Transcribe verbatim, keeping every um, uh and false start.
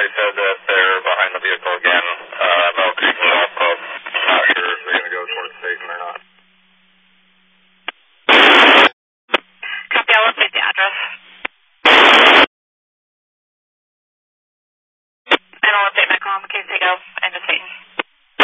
they said that they're behind the vehicle again, uh, about